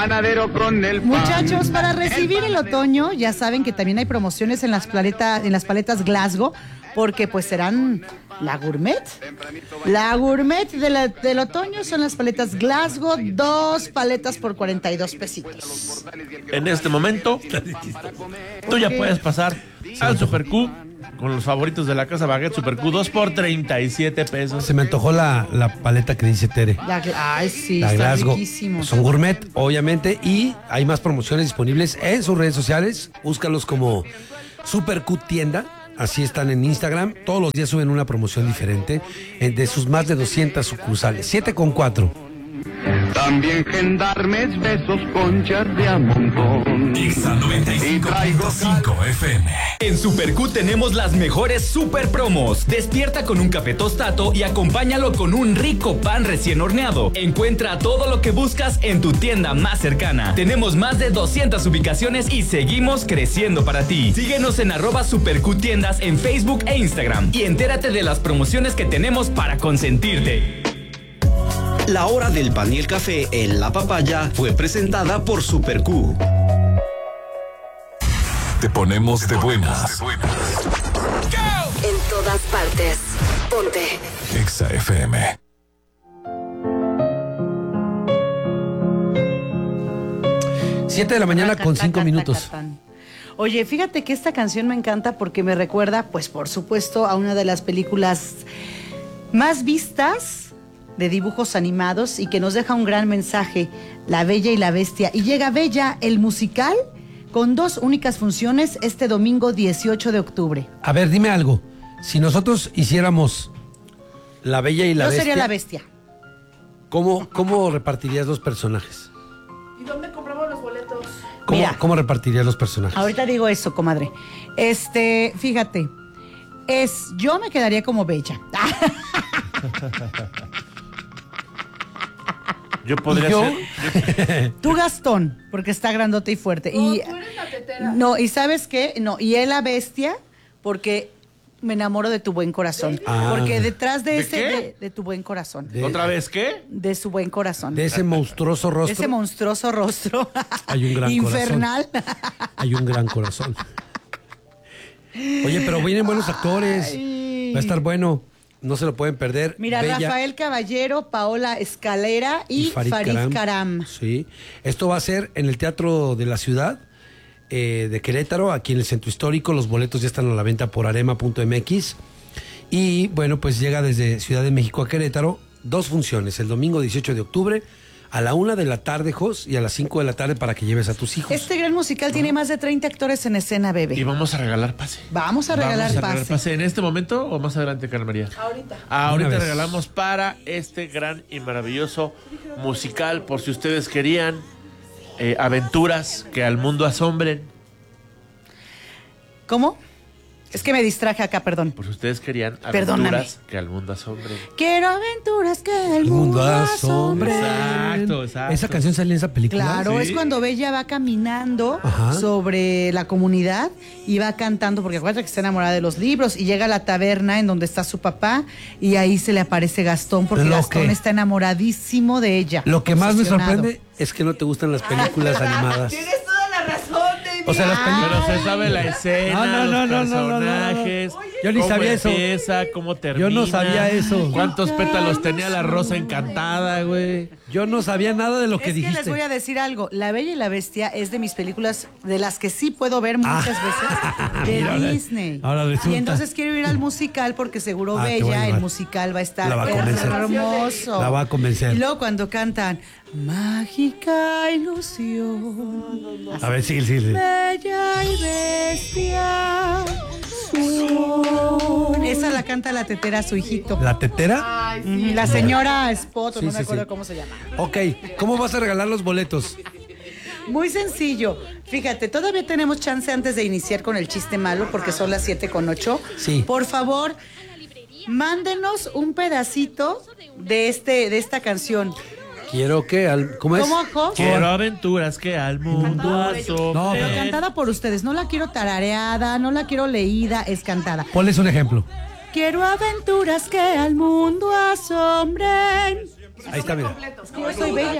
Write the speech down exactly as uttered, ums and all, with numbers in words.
Panadero con el pan. Muchachos, para recibir el otoño, ya saben que también hay promociones en las, paleta, en las paletas Glasgow, porque pues serán la gourmet. La gourmet de la, del otoño son las paletas Glasgow, dos paletas por cuarenta y dos pesitos. En este momento, tú ya puedes pasar al Super Q con los favoritos de la casa Baguette Super Q, dos por treinta y siete pesos. Se me antojó la, la paleta que dice Tere. La, ay, sí, la está Glasgow. riquísimo. Son gourmet, obviamente, y hay más promociones disponibles en sus redes sociales. Búscalos como Super Q Tienda. Así están en Instagram. Todos los días suben una promoción diferente de sus más de doscientas sucursales. siete con cuatro. También gendarmes, besos, conchas de a montón. Exa noventa y cinco punto cinco F M. En Super Q tenemos las mejores super promos. Despierta con un café tostato y acompáñalo con un rico pan recién horneado. Encuentra todo lo que buscas en tu tienda más cercana. Tenemos más de doscientas ubicaciones y seguimos creciendo para ti. Síguenos en arroba Super Q Tiendas en Facebook e Instagram y entérate de las promociones que tenemos para consentirte. La hora del pan y el café en La Papaya fue presentada por Super Q. Te ponemos de buenas. En todas partes. Ponte. Exa F M. Siete de la mañana con cinco minutos. Oye, fíjate que esta canción me encanta porque me recuerda, pues por supuesto, a una de las películas más vistas de dibujos animados y que nos deja un gran mensaje, La Bella y la Bestia. Y llega Bella, el musical, con dos únicas funciones este domingo dieciocho de octubre. A ver, dime algo. Si nosotros hiciéramos La Bella y la Yo Bestia... sería la Bestia. ¿Cómo, cómo repartirías los personajes? ¿Y dónde compramos los boletos? ¿Cómo, Mira, ¿Cómo repartirías los personajes? ahorita digo eso, comadre. Este, fíjate, es, yo me quedaría como Bella. Yo podría ¿Y yo? ser. Tú Gastón, porque está grandote y fuerte. No, y tú eres la tetera. no, y ¿sabes qué? No, y él la Bestia, porque me enamoro de tu buen corazón. Ah. Porque detrás de, ¿De ese qué? de, de tu buen corazón. De- ¿Otra vez qué? De su buen corazón. De ese monstruoso rostro. ese monstruoso rostro. Hay un gran infernal. Hay un gran corazón. Oye, pero vienen buenos actores. Ay. Va a estar bueno. No se lo pueden perder. Mira, Bella Rafael Caballero, Paola Escalera y, Farid Farid Karam. Karam. Sí. Esto va a ser en el Teatro de la Ciudad eh, de Querétaro, aquí en el Centro Histórico. Los boletos ya están a la venta por arema punto m x. Y bueno, pues llega desde Ciudad de México a Querétaro. Dos funciones, el domingo dieciocho de octubre a la una de la tarde, Jos, y a las cinco de la tarde para que lleves a tus hijos. Este gran musical tiene más de treinta actores en escena, bebé. Y vamos a regalar pase. Vamos a regalar Vamos a pase. regalar pase. ¿En este momento o más adelante, Carmen María? Ahorita. Ah, ahorita Una vez. regalamos para este gran y maravilloso musical, por si ustedes querían eh, aventuras que al mundo asombren. ¿Cómo? Es que me distraje acá, perdón. Por si ustedes querían aventuras Perdóname. que al mundo asombren. Quiero aventuras que el El mundo mundo asombre. asombra. Exacto, exacto. ¿Esa canción sale en esa película? Claro, Sí. es cuando Bella va caminando Ajá. sobre la comunidad y va cantando, porque acuérdate que está enamorada de los libros, y llega a la taberna en donde está su papá y ahí se le aparece Gastón, porque Lo Gastón que- está enamoradísimo de ella. Lo que más me obsesionado. sorprende es que no te gustan las películas animadas. Tienes toda la razón, David. O sea, las películas... Pero se sabe la escena, No, no, no, los no, no, no, no, no. personajes, Yo ni cómo sabía eso. empieza, cómo termina. Yo no sabía eso. ¿Cuántos pétalos tenía la rosa encantada, güey? Yo no sabía nada de lo Es que que dijiste. les voy a decir algo. La Bella y la Bestia es de mis películas de las que sí puedo ver muchas veces de Mira, ahora- Disney. ahora resulta. Y entonces quiero ir al musical porque seguro Ah, te voy a Bella, el llevar. musical va a estar La va a convencer. hermoso. La va a convencer. Y luego cuando cantan Mágica ilusión, A ver, sí, sí, sí. Bella y Bestia son. Esa la canta la tetera a su hijito. ¿La tetera? Ujú, La señora Spot, Sí, no sí, me acuerdo sí. cómo se llama. Ok, ¿cómo vas a regalar los boletos? Muy sencillo. Fíjate, todavía tenemos chance antes de iniciar con el chiste malo porque son las siete con ocho. Sí. Por favor, mándenos un pedacito de este de esta canción. Quiero que... Al... ¿Cómo es? ¿Cómo, Jo? Quiero aventuras que al mundo No, asombren. Pero cantada por ustedes. No la quiero tarareada, no la quiero leída, es cantada. Ponles un ejemplo. Quiero aventuras que al mundo asombren. Ahí está, mira. Yo soy bella.